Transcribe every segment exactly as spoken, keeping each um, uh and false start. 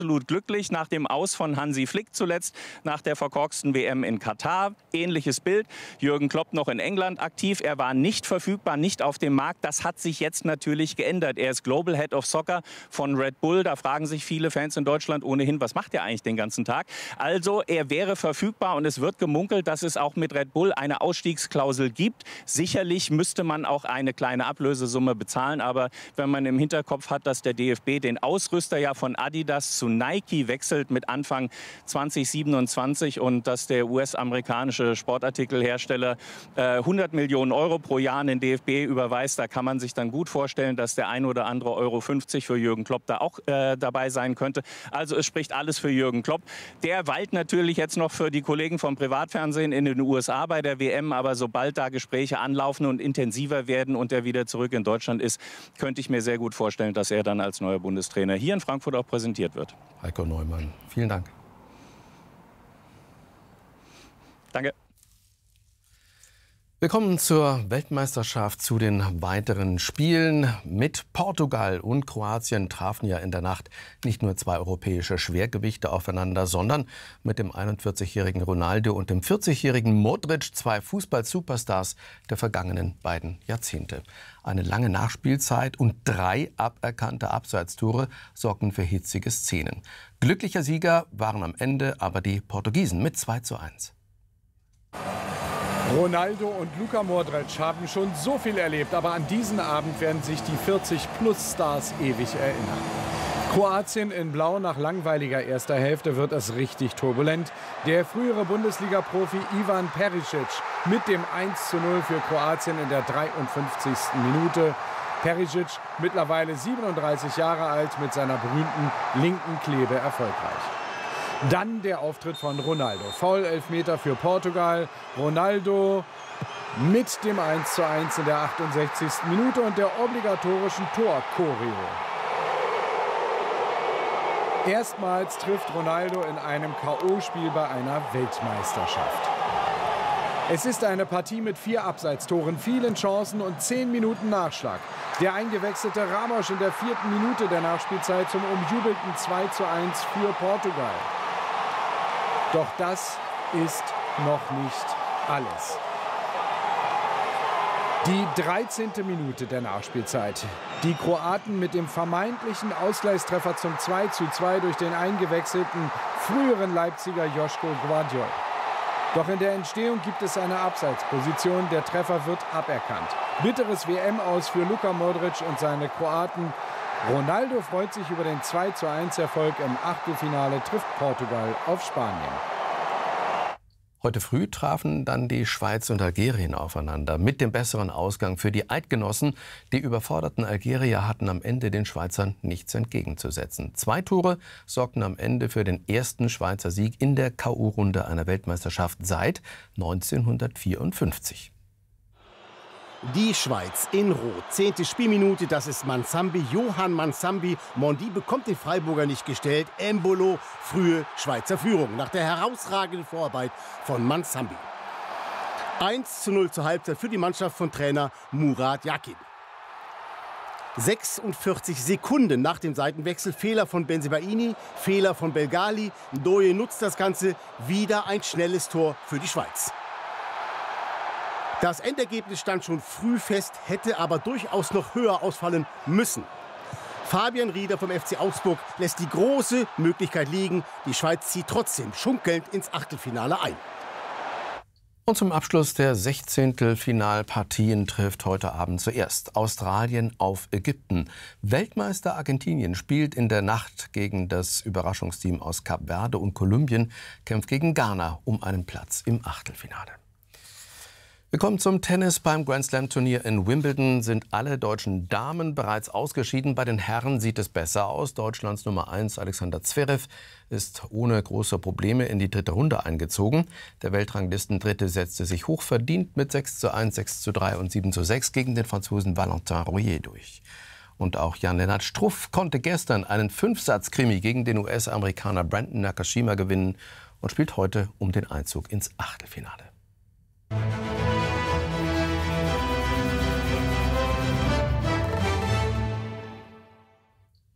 absolut glücklich nach dem Aus von Hansi Flick zuletzt, nach der verkorksten W M in Katar. Ähnliches Bild. Jürgen Klopp noch in England aktiv. Er war nicht verfügbar, nicht auf dem Markt. Das hat sich jetzt natürlich geändert. Er ist Global Head of Soccer von Red Bull. Da fragen sich viele Fans in Deutschland ohnehin, was macht er eigentlich den ganzen Tag? Also er wäre verfügbar und es wird gemunkelt, dass es auch mit Red Bull eine Ausstiegsklausel gibt. Sicherlich müsste man auch eine kleine Ablösesumme bezahlen. Aber wenn man im Hinterkopf hat, dass der D F B den Ausrüster ja von Adidas zu Nike wechselt mit Anfang zwanzig siebenundzwanzig und dass der U S-amerikanische Sportartikelhersteller äh, hundert Millionen Euro pro Jahr an den D F B überweist, da kann man sich dann gut vorstellen, dass der ein oder andere Euro fünfzig für Jürgen Klopp da auch äh, dabei sein könnte. Also es spricht alles für Jürgen Klopp. Der weilt natürlich jetzt noch für die Kollegen vom Privatfernsehen in den U S A bei der W M, aber sobald da Gespräche anlaufen und intensiver werden und er wieder zurück in Deutschland ist, könnte ich mir sehr gut vorstellen, dass er dann als neuer Bundestrainer hier in Frankfurt auch präsentiert wird. Heiko Neumann, vielen Dank. Danke. Wir kommen zur Weltmeisterschaft, zu den weiteren Spielen. Mit Portugal und Kroatien trafen ja in der Nacht nicht nur zwei europäische Schwergewichte aufeinander, sondern mit dem einundvierzigjährigen Ronaldo und dem vierzigjährigen Modric zwei Fußball-Superstars der vergangenen beiden Jahrzehnte. Eine lange Nachspielzeit und drei aberkannte Abseitstore sorgten für hitzige Szenen. Glücklicher Sieger waren am Ende aber die Portugiesen mit zwei zu eins. Ronaldo und Luka Modric haben schon so viel erlebt, aber an diesen Abend werden sich die vierzig-plus-Stars ewig erinnern. Kroatien in Blau nach langweiliger erster Hälfte wird es richtig turbulent. Der frühere Bundesliga-Profi Ivan Perisic mit dem eins zu null für Kroatien in der dreiundfünfzigsten Minute. Perisic, mittlerweile siebenunddreißig Jahre alt, mit seiner berühmten linken Klebe erfolgreich. Dann der Auftritt von Ronaldo. Foul-Elfmeter für Portugal. Ronaldo mit dem eins zu eins in der achtundsechzigsten Minute und der obligatorischen Tor-Choreo. Erstmals trifft Ronaldo in einem K O-Spiel bei einer Weltmeisterschaft. Es ist eine Partie mit vier Abseitstoren, vielen Chancen und zehn Minuten Nachschlag. Der eingewechselte Ramos in der vierten Minute der Nachspielzeit zum umjubelten zwei zu eins für Portugal. Doch das ist noch nicht alles. Die dreizehnte Minute der Nachspielzeit. Die Kroaten mit dem vermeintlichen Ausgleichstreffer zum zwei zu zwei durch den eingewechselten früheren Leipziger Joško Gvardiol. Doch in der Entstehung gibt es eine Abseitsposition. Der Treffer wird aberkannt. Bitteres W M-Aus für Luka Modric und seine Kroaten. Ronaldo freut sich über den zwei zu eins Erfolg im Achtelfinale, trifft Portugal auf Spanien. Heute früh trafen dann die Schweiz und Algerien aufeinander. Mit dem besseren Ausgang für die Eidgenossen. Die überforderten Algerier hatten am Ende den Schweizern nichts entgegenzusetzen. Zwei Tore sorgten am Ende für den ersten Schweizer Sieg in der K O-Runde einer Weltmeisterschaft seit neunzehnhundertvierundfünfzig. Die Schweiz in Rot. Zehnte Spielminute, das ist Mansambi, Johann Mansambi. Mondi bekommt den Freiburger nicht gestellt. Embolo, frühe Schweizer Führung nach der herausragenden Vorarbeit von Mansambi. eins zu null zur Halbzeit für die Mannschaft von Trainer Murat Yakin. sechsundvierzig Sekunden nach dem Seitenwechsel, Fehler von Bensebaini, Fehler von Belgali. Ndoye nutzt das Ganze, wieder ein schnelles Tor für die Schweiz. Das Endergebnis stand schon früh fest, hätte aber durchaus noch höher ausfallen müssen. Fabian Rieder vom F C Augsburg lässt die große Möglichkeit liegen. Die Schweiz zieht trotzdem schunkelnd ins Achtelfinale ein. Und zum Abschluss der Sechzehntelfinalpartien trifft heute Abend zuerst Australien auf Ägypten. Weltmeister Argentinien spielt in der Nacht gegen das Überraschungsteam aus Kap Verde und Kolumbien, kämpft gegen Ghana um einen Platz im Achtelfinale. Wir kommen zum Tennis. Beim Grand-Slam-Turnier in Wimbledon sind alle deutschen Damen bereits ausgeschieden. Bei den Herren sieht es besser aus. Deutschlands Nummer eins Alexander Zverev ist ohne große Probleme in die dritte Runde eingezogen. Der Weltranglistendritte setzte sich hochverdient mit sechs zu eins, sechs zu drei und sieben zu sechs gegen den Franzosen Valentin Royer durch. Und auch Jan-Lennart Struff konnte gestern einen Fünfsatz-Krimi gegen den U S-Amerikaner Brandon Nakashima gewinnen und spielt heute um den Einzug ins Achtelfinale.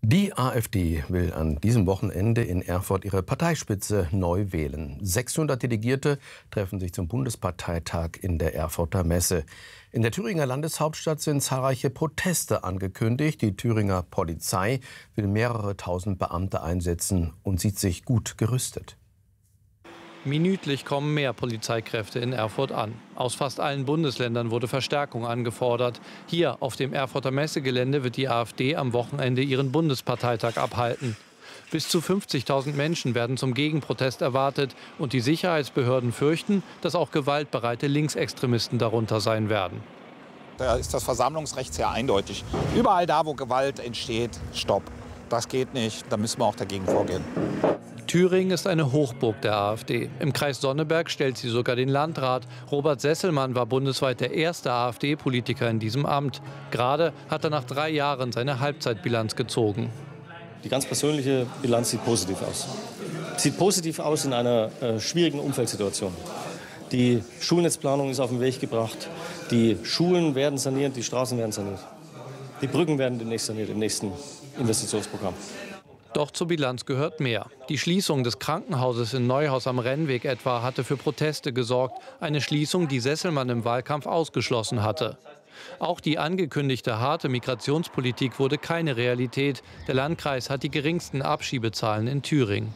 Die AfD will an diesem Wochenende in Erfurt ihre Parteispitze neu wählen. sechshundert Delegierte treffen sich zum Bundesparteitag in der Erfurter Messe. In der Thüringer Landeshauptstadt sind zahlreiche Proteste angekündigt. Die Thüringer Polizei will mehrere tausend Beamte einsetzen und sieht sich gut gerüstet. Minütlich kommen mehr Polizeikräfte in Erfurt an. Aus fast allen Bundesländern wurde Verstärkung angefordert. Hier auf dem Erfurter Messegelände wird die AfD am Wochenende ihren Bundesparteitag abhalten. Bis zu fünfzigtausend Menschen werden zum Gegenprotest erwartet. Und die Sicherheitsbehörden fürchten, dass auch gewaltbereite Linksextremisten darunter sein werden. Da ist das Versammlungsrecht sehr eindeutig. Überall da, wo Gewalt entsteht, stopp. Das geht nicht, da müssen wir auch dagegen vorgehen. Thüringen ist eine Hochburg der AfD. Im Kreis Sonneberg stellt sie sogar den Landrat. Robert Sesselmann war bundesweit der erste AfD-Politiker in diesem Amt. Gerade hat er nach drei Jahren seine Halbzeitbilanz gezogen. Die ganz persönliche Bilanz sieht positiv aus. Sieht positiv aus in einer äh, schwierigen Umfeldsituation. Die Schulnetzplanung ist auf den Weg gebracht. Die Schulen werden saniert, die Straßen werden saniert. Die Brücken werden demnächst saniert im nächsten Investitionsprogramm. Doch zur Bilanz gehört mehr. Die Schließung des Krankenhauses in Neuhaus am Rennweg etwa hatte für Proteste gesorgt. Eine Schließung, die Sesselmann im Wahlkampf ausgeschlossen hatte. Auch die angekündigte harte Migrationspolitik wurde keine Realität. Der Landkreis hat die geringsten Abschiebezahlen in Thüringen.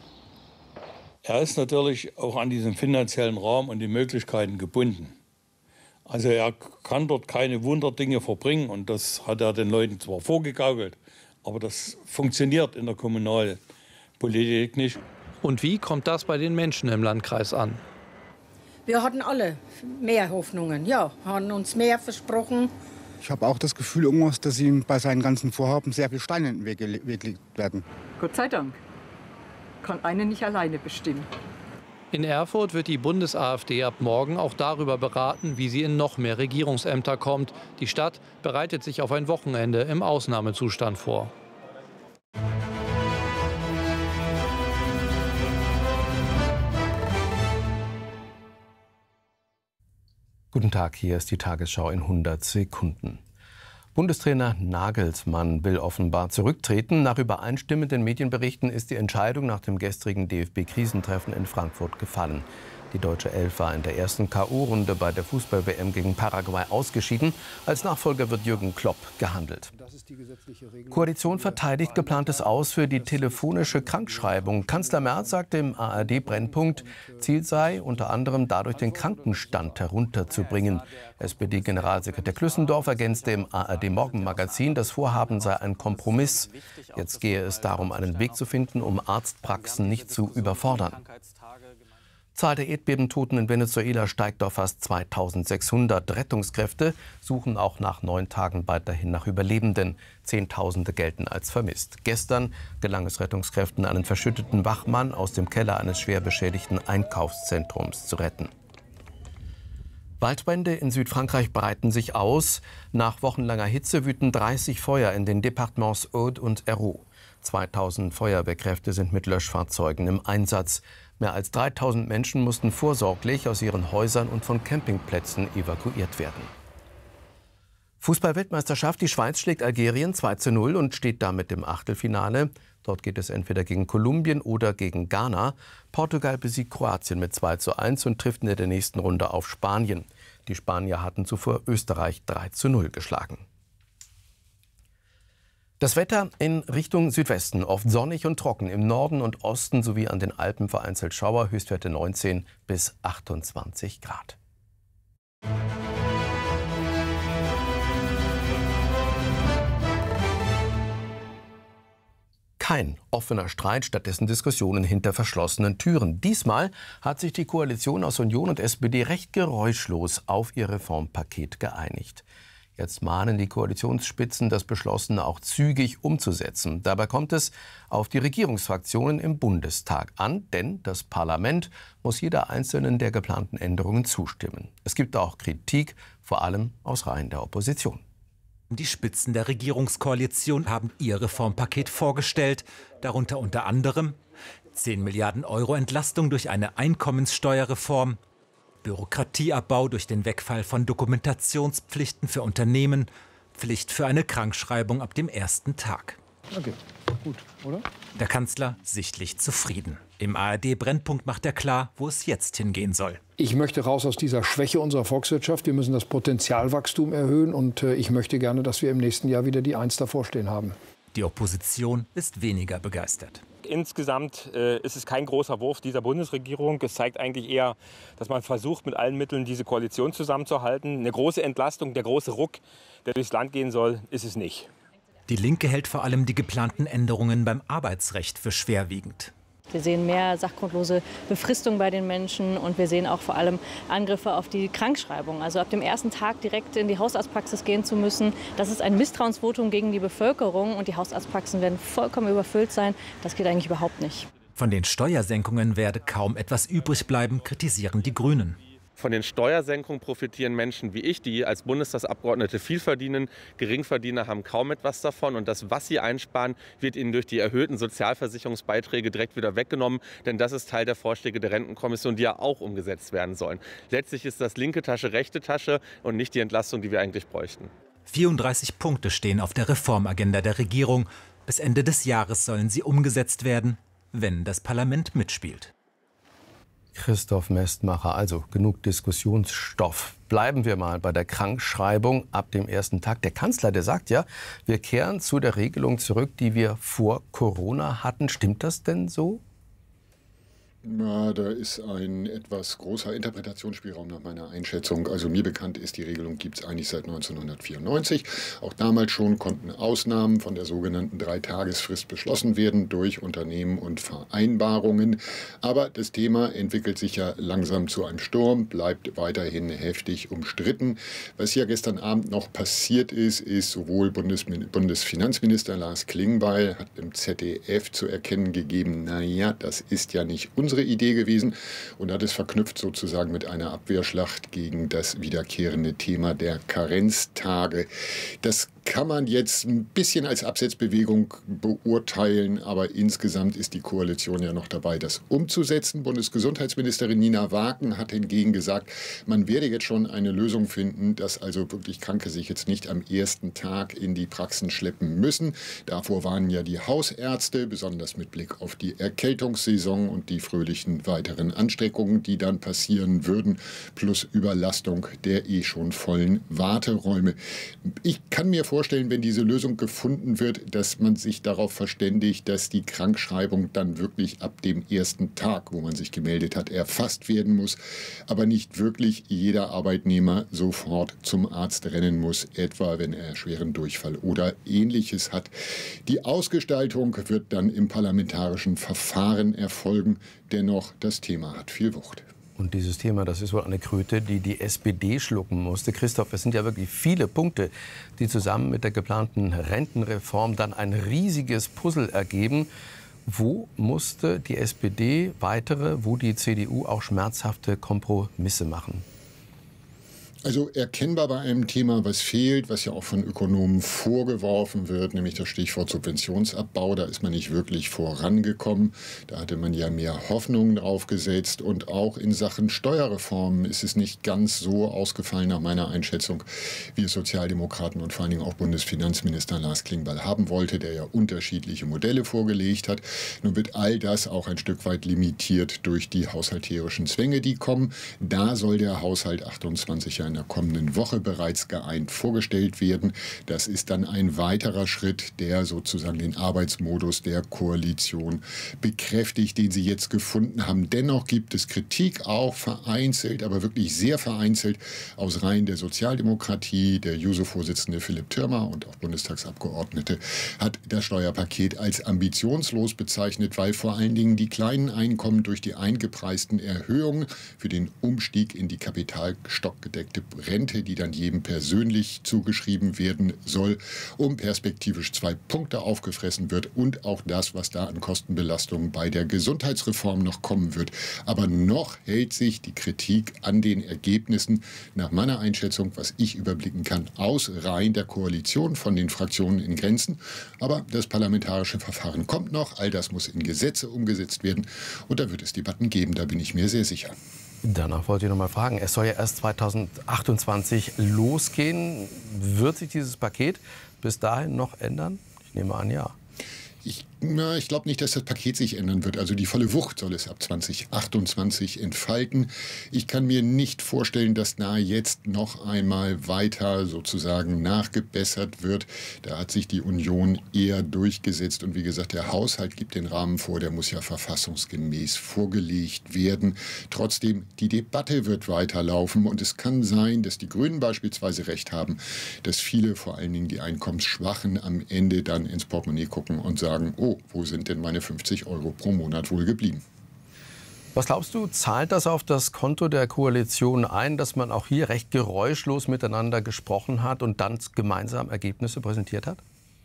Er ist natürlich auch an diesen finanziellen Rahmen und die Möglichkeiten gebunden. Also er kann dort keine Wunderdinge verbringen und das hat er den Leuten zwar vorgegaukelt, aber das funktioniert in der Kommunalpolitik nicht. Und wie kommt das bei den Menschen im Landkreis an? Wir hatten alle mehr Hoffnungen, ja, haben uns mehr versprochen. Ich habe auch das Gefühl, irgendwas, dass ihm bei seinen ganzen Vorhaben sehr viel Steine in den Weg gelegt werden. Gott sei Dank. Kann eine nicht alleine bestimmen. In Erfurt wird die Bundes-AfD ab morgen auch darüber beraten, wie sie in noch mehr Regierungsämter kommt. Die Stadt bereitet sich auf ein Wochenende im Ausnahmezustand vor. Guten Tag, hier ist die Tagesschau in hundert Sekunden. Bundestrainer Nagelsmann will offenbar zurücktreten. Nach übereinstimmenden Medienberichten ist die Entscheidung nach dem gestrigen D F B-Krisentreffen in Frankfurt gefallen. Die deutsche Elf war in der ersten K O-Runde bei der Fußball-W M gegen Paraguay ausgeschieden. Als Nachfolger wird Jürgen Klopp gehandelt. Koalition verteidigt geplantes Aus für die telefonische Krankschreibung. Kanzler Merz sagte im A R D-Brennpunkt, Ziel sei unter anderem dadurch den Krankenstand herunterzubringen. S P D-Generalsekretär Klüssendorf ergänzte im A R D-Morgenmagazin, das Vorhaben sei ein Kompromiss. Jetzt gehe es darum, einen Weg zu finden, um Arztpraxen nicht zu überfordern. Zahl der Erdbebentoten in Venezuela steigt auf fast zweitausendsechshundert. Rettungskräfte suchen auch nach neun Tagen weiterhin nach Überlebenden. Zehntausende gelten als vermisst. Gestern gelang es Rettungskräften, einen verschütteten Wachmann aus dem Keller eines schwer beschädigten Einkaufszentrums zu retten. Waldbrände in Südfrankreich breiten sich aus. Nach wochenlanger Hitze wüten dreißig Feuer in den Departements Aude und Hérault. zweitausend Feuerwehrkräfte sind mit Löschfahrzeugen im Einsatz. Mehr als dreitausend Menschen mussten vorsorglich aus ihren Häusern und von Campingplätzen evakuiert werden. Fußball-Weltmeisterschaft. Die Schweiz schlägt Algerien zwei zu null und steht damit im Achtelfinale. Dort geht es entweder gegen Kolumbien oder gegen Ghana. Portugal besiegt Kroatien mit zwei zu eins und trifft in der nächsten Runde auf Spanien. Die Spanier hatten zuvor Österreich drei zu null geschlagen. Das Wetter in Richtung Südwesten, oft sonnig und trocken, im Norden und Osten sowie an den Alpen vereinzelt Schauer, Höchstwerte neunzehn bis achtundzwanzig Grad. Kein offener Streit, stattdessen Diskussionen hinter verschlossenen Türen. Diesmal hat sich die Koalition aus Union und S P D recht geräuschlos auf ihr Reformpaket geeinigt. Jetzt mahnen die Koalitionsspitzen, das Beschlossene auch zügig umzusetzen. Dabei kommt es auf die Regierungsfraktionen im Bundestag an, denn das Parlament muss jeder einzelnen der geplanten Änderungen zustimmen. Es gibt auch Kritik, vor allem aus Reihen der Opposition. Die Spitzen der Regierungskoalition haben ihr Reformpaket vorgestellt, darunter unter anderem zehn Milliarden Euro Entlastung durch eine Einkommenssteuerreform, Bürokratieabbau durch den Wegfall von Dokumentationspflichten für Unternehmen, Pflicht für eine Krankschreibung ab dem ersten Tag. Okay, gut, oder? Der Kanzler sichtlich zufrieden. Im A R D-Brennpunkt macht er klar, wo es jetzt hingehen soll. Ich möchte raus aus dieser Schwäche unserer Volkswirtschaft. Wir müssen das Potenzialwachstum erhöhen. Und äh, ich möchte gerne, dass wir im nächsten Jahr wieder die Eins davor stehen haben. Die Opposition ist weniger begeistert. Insgesamt äh, ist es kein großer Wurf dieser Bundesregierung. Es zeigt eigentlich eher, dass man versucht, mit allen Mitteln diese Koalition zusammenzuhalten. Eine große Entlastung, der große Ruck, der durchs Land gehen soll, ist es nicht. Die Linke hält vor allem die geplanten Änderungen beim Arbeitsrecht für schwerwiegend. Wir sehen mehr sachgrundlose Befristung bei den Menschen und wir sehen auch vor allem Angriffe auf die Krankschreibung. Also ab dem ersten Tag direkt in die Hausarztpraxis gehen zu müssen, das ist ein Misstrauensvotum gegen die Bevölkerung und die Hausarztpraxen werden vollkommen überfüllt sein. Das geht eigentlich überhaupt nicht. Von den Steuersenkungen werde kaum etwas übrig bleiben, kritisieren die Grünen. Von den Steuersenkungen profitieren Menschen wie ich, die als Bundestagsabgeordnete viel verdienen. Geringverdiener haben kaum etwas davon. Und das, was sie einsparen, wird ihnen durch die erhöhten Sozialversicherungsbeiträge direkt wieder weggenommen. Denn das ist Teil der Vorschläge der Rentenkommission, die ja auch umgesetzt werden sollen. Letztlich ist das linke Tasche, rechte Tasche und nicht die Entlastung, die wir eigentlich bräuchten. vierunddreißig Punkte stehen auf der Reformagenda der Regierung. Bis Ende des Jahres sollen sie umgesetzt werden, wenn das Parlament mitspielt. Christoph Mestmacher, also genug Diskussionsstoff. Bleiben wir mal bei der Krankschreibung ab dem ersten Tag. Der Kanzler, der sagt ja, wir kehren zu der Regelung zurück, die wir vor Corona hatten. Stimmt das denn so? Ja, da ist ein etwas großer Interpretationsspielraum nach meiner Einschätzung. Also mir bekannt ist, die Regelung gibt es eigentlich seit neunzehnhundertvierundneunzig. Auch damals schon konnten Ausnahmen von der sogenannten Dreitagesfrist beschlossen werden durch Unternehmen und Vereinbarungen. Aber das Thema entwickelt sich ja langsam zu einem Sturm, bleibt weiterhin heftig umstritten. Was ja gestern Abend noch passiert ist, ist sowohl Bundesmin- Bundesfinanzminister Lars Klingbeil hat im Z D F zu erkennen gegeben, naja, das ist ja nicht unser unsere Idee gewesen und hat es verknüpft sozusagen mit einer Abwehrschlacht gegen das wiederkehrende Thema der Karenztage. Das kann man jetzt ein bisschen als Absetzbewegung beurteilen, aber insgesamt ist die Koalition ja noch dabei, das umzusetzen. Bundesgesundheitsministerin Nina Waaken hat hingegen gesagt, man werde jetzt schon eine Lösung finden, dass also wirklich Kranke sich jetzt nicht am ersten Tag in die Praxen schleppen müssen. Davor waren ja die Hausärzte, besonders mit Blick auf die Erkältungssaison und die fröhlichen weiteren Ansteckungen, die dann passieren würden, plus Überlastung der eh schon vollen Warteräume. Ich kann mir vorstellen, wenn diese Lösung gefunden wird, dass man sich darauf verständigt, dass die Krankschreibung dann wirklich ab dem ersten Tag, wo man sich gemeldet hat, erfasst werden muss, aber nicht wirklich jeder Arbeitnehmer sofort zum Arzt rennen muss, etwa wenn er schweren Durchfall oder Ähnliches hat. Die Ausgestaltung wird dann im parlamentarischen Verfahren erfolgen. Dennoch, das Thema hat viel Wucht. Und dieses Thema, das ist wohl eine Kröte, die die S P D schlucken musste. Christoph, es sind ja wirklich viele Punkte, die zusammen mit der geplanten Rentenreform dann ein riesiges Puzzle ergeben. Wo musste die S P D weitere, wo die C D U auch schmerzhafte Kompromisse machen? Also erkennbar bei einem Thema, was fehlt, was ja auch von Ökonomen vorgeworfen wird, nämlich das Stichwort Subventionsabbau. Da ist man nicht wirklich vorangekommen. Da hatte man ja mehr Hoffnungen drauf gesetzt. Und auch in Sachen Steuerreformen ist es nicht ganz so ausgefallen nach meiner Einschätzung, wie es Sozialdemokraten und vor allen Dingen auch Bundesfinanzminister Lars Klingbeil haben wollte, der ja unterschiedliche Modelle vorgelegt hat. Nun wird all das auch ein Stück weit limitiert durch die haushalterischen Zwänge, die kommen. Da soll der Haushalt achtundzwanzig ja in der kommenden Woche bereits geeint vorgestellt werden. Das ist dann ein weiterer Schritt, der sozusagen den Arbeitsmodus der Koalition bekräftigt, den sie jetzt gefunden haben. Dennoch gibt es Kritik, auch vereinzelt, aber wirklich sehr vereinzelt aus Reihen der Sozialdemokratie. Der Juso-Vorsitzende Philipp Thürmer und auch Bundestagsabgeordnete hat das Steuerpaket als ambitionslos bezeichnet, weil vor allen Dingen die kleinen Einkommen durch die eingepreisten Erhöhungen für den Umstieg in die kapitalstockgedeckte Rente, die dann jedem persönlich zugeschrieben werden soll, um perspektivisch zwei Punkte aufgefressen wird und auch das, was da an Kostenbelastungen bei der Gesundheitsreform noch kommen wird. Aber noch hält sich die Kritik an den Ergebnissen nach meiner Einschätzung, was ich überblicken kann, aus Reihen der Koalition von den Fraktionen in Grenzen. Aber das parlamentarische Verfahren kommt noch, all das muss in Gesetze umgesetzt werden und da wird es Debatten geben, da bin ich mir sehr sicher. Danach wollte ich noch mal fragen, es soll ja erst zweitausendachtundzwanzig losgehen. Wird sich dieses Paket bis dahin noch ändern? Ich nehme an, ja. Ich, na, ich glaube nicht, dass das Paket sich ändern wird. Also die volle Wucht soll es ab zwanzig achtundzwanzig entfalten. Ich kann mir nicht vorstellen, dass da jetzt noch einmal weiter sozusagen nachgebessert wird. Da hat sich die Union eher durchgesetzt. Und wie gesagt, der Haushalt gibt den Rahmen vor. Der muss ja verfassungsgemäß vorgelegt werden. Trotzdem, die Debatte wird weiterlaufen. Und es kann sein, dass die Grünen beispielsweise recht haben, dass viele, vor allen Dingen die Einkommensschwachen, am Ende dann ins Portemonnaie gucken und sagen, sagen, oh, wo sind denn meine fünfzig Euro pro Monat wohl geblieben? Was glaubst du, zahlt das auf das Konto der Koalition ein, dass man auch hier recht geräuschlos miteinander gesprochen hat und dann gemeinsam Ergebnisse präsentiert hat?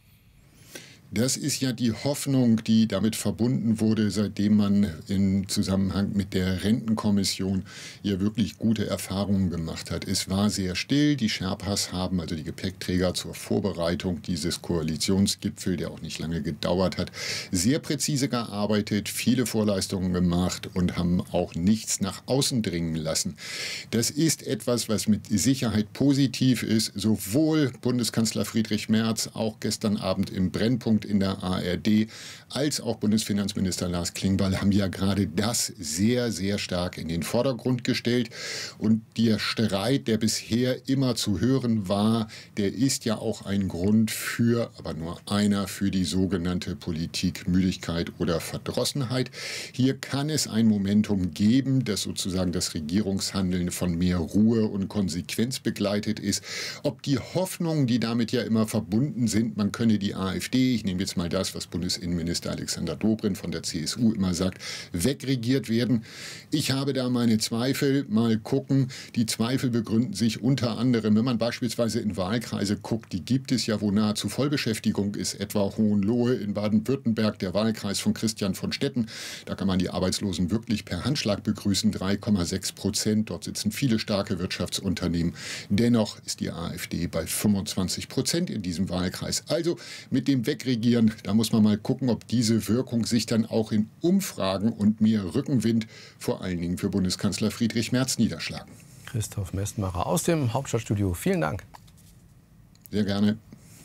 Das ist ja die Hoffnung, die damit verbunden wurde, seitdem man im Zusammenhang mit der Rentenkommission hier wirklich gute Erfahrungen gemacht hat. Es war sehr still. Die Sherpas haben, also die Gepäckträger zur Vorbereitung dieses Koalitionsgipfels, der auch nicht lange gedauert hat, sehr präzise gearbeitet, viele Vorleistungen gemacht und haben auch nichts nach außen dringen lassen. Das ist etwas, was mit Sicherheit positiv ist. Sowohl Bundeskanzler Friedrich Merz, auch gestern Abend im Brennpunkt in der A R D, als auch Bundesfinanzminister Lars Klingbeil haben ja gerade das sehr, sehr stark in den Vordergrund gestellt. Und der Streit, der bisher immer zu hören war, der ist ja auch ein Grund für, aber nur einer, für die sogenannte Politikmüdigkeit oder Verdrossenheit. Hier kann es ein Momentum geben, dass sozusagen das Regierungshandeln von mehr Ruhe und Konsequenz begleitet ist. Ob die Hoffnungen, die damit ja immer verbunden sind, man könne die AfD, ich nehme jetzt mal das, was Bundesinnenminister Alexander Dobrindt von der C S U immer sagt, wegregiert werden. Ich habe da meine Zweifel. Mal gucken. Die Zweifel begründen sich unter anderem, wenn man beispielsweise in Wahlkreise guckt, die gibt es ja, wo nahezu Vollbeschäftigung ist, etwa Hohenlohe in Baden-Württemberg, der Wahlkreis von Christian von Stetten. Da kann man die Arbeitslosen wirklich per Handschlag begrüßen, drei Komma sechs Prozent. Dort sitzen viele starke Wirtschaftsunternehmen. Dennoch ist die AfD bei fünfundzwanzig Prozent in diesem Wahlkreis. Also mit dem Wegregieren, da muss man mal gucken, ob diese Wirkung sich dann auch in Umfragen und mehr Rückenwind, vor allen Dingen für Bundeskanzler Friedrich Merz, niederschlagen. Christoph Mestmacher aus dem Hauptstadtstudio. Vielen Dank. Sehr gerne.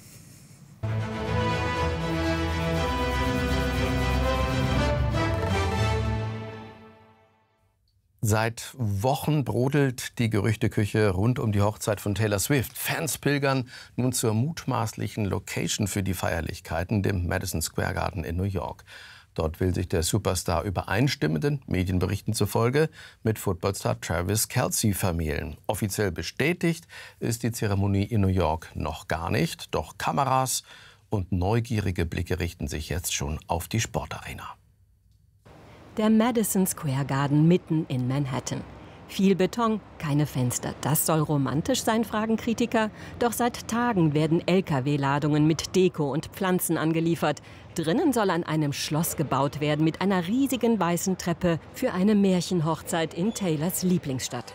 Seit Wochen brodelt die Gerüchteküche rund um die Hochzeit von Taylor Swift. Fans pilgern nun zur mutmaßlichen Location für die Feierlichkeiten, dem Madison Square Garden in New York. Dort will sich der Superstar übereinstimmenden Medienberichten zufolge mit Footballstar Travis Kelce vermählen. Offiziell bestätigt ist die Zeremonie in New York noch gar nicht. Doch Kameras und neugierige Blicke richten sich jetzt schon auf die Sportarena. Der Madison Square Garden mitten in Manhattan. Viel Beton, keine Fenster. Das soll romantisch sein, fragen Kritiker. Doch seit Tagen werden L K W-Ladungen mit Deko und Pflanzen angeliefert. Drinnen soll an einem Schloss gebaut werden mit einer riesigen weißen Treppe für eine Märchenhochzeit in Taylors Lieblingsstadt.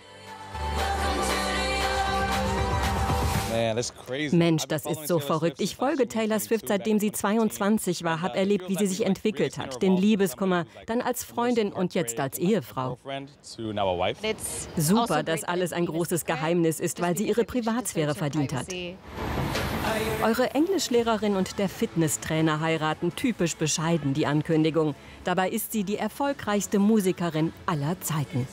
Mensch, das ist so verrückt. Ich folge Taylor Swift, seitdem sie zweiundzwanzig war, habe erlebt, wie sie sich entwickelt hat. Den Liebeskummer, dann als Freundin und jetzt als Ehefrau. Super, dass alles ein großes Geheimnis ist, weil sie ihre Privatsphäre verdient hat. Eure Englischlehrerin und der Fitnesstrainer heiraten, typisch bescheiden die Ankündigung. Dabei ist sie die erfolgreichste Musikerin aller Zeiten.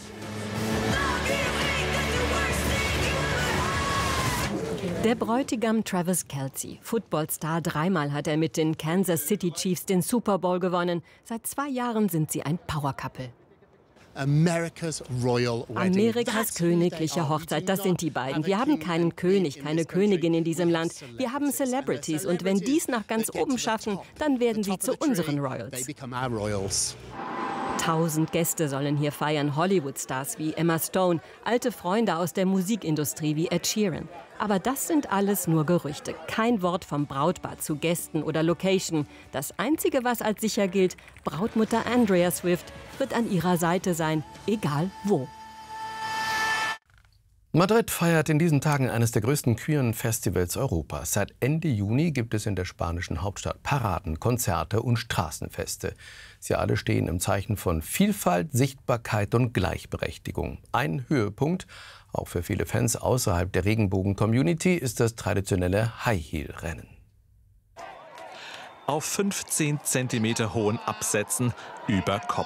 Der Bräutigam Travis Kelce, Footballstar, dreimal hat er mit den Kansas City Chiefs den Super Bowl gewonnen. Seit zwei Jahren sind sie ein Power-Couple. America's Royal Wedding. Amerikas königliche Hochzeit, das sind die beiden. Wir haben keinen König, keine Königin in diesem Land. Wir haben Celebrities und wenn die es nach ganz oben schaffen, dann werden sie zu unseren Royals. Tausend Gäste sollen hier feiern, Hollywood-Stars wie Emma Stone, alte Freunde aus der Musikindustrie wie Ed Sheeran. Aber das sind alles nur Gerüchte. Kein Wort vom Brautpaar zu Gästen oder Location. Das Einzige, was als sicher gilt, Brautmutter Andrea Swift wird an ihrer Seite sein, egal wo. Madrid feiert in diesen Tagen eines der größten queeren Festivals Europas. Seit Ende Juni gibt es in der spanischen Hauptstadt Paraden, Konzerte und Straßenfeste. Sie alle stehen im Zeichen von Vielfalt, Sichtbarkeit und Gleichberechtigung. Ein Höhepunkt, auch für viele Fans außerhalb der Regenbogen-Community, ist das traditionelle High-Heel-Rennen. auf fünfzehn Zentimeter hohen Absätzen über Kopf.